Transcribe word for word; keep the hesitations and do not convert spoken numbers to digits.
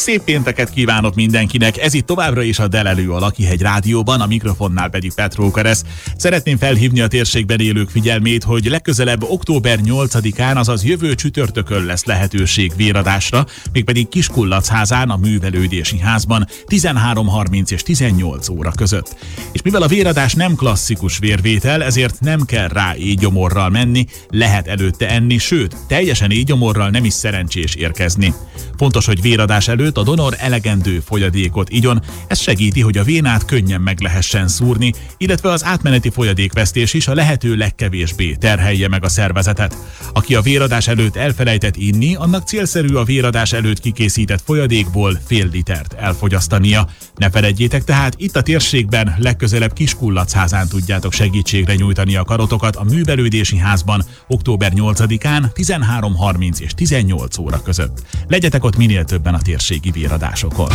Szép pénteket kívánok mindenkinek, ez itt továbbra is a Delelő a Lakihegy Rádióban, a mikrofonnál pedig Petró Keresz. Szeretném felhívni a térségben élők figyelmét, hogy legközelebb október nyolcadikán, azaz jövő csütörtökön lesz lehetőség véradásra, mégpedig Kiskullacházán, a Művelődési Házban tizenhárom harminc és tizennyolc óra között. És mivel a véradás nem klasszikus vérvétel, ezért nem kell rá éhgyomorral menni, lehet előtte enni, sőt, teljesen éhgyomorral nem is szerencsés érkezni. Fontos, hogy véradás előtt a donor elegendő folyadékot igyon, ez segíti, hogy a vénát könnyen meg lehessen szúrni, illetve az átmeneti folyadékvesztés is a lehető legkevésbé terhelje meg a szervezetet. Aki a véradás előtt elfelejtett inni, annak célszerű a véradás előtt kikészített folyadékból fél litert elfogyasztania. Ne feledjétek tehát, itt a térségben legközelebb Kiskullacházán tudjátok segítségre nyújtani a karotokat a Művelődési Házban október nyolcadikán tizenhárom harminc és tizennyolc óra között. Legyetek ott minél többen a térségi véradásokon.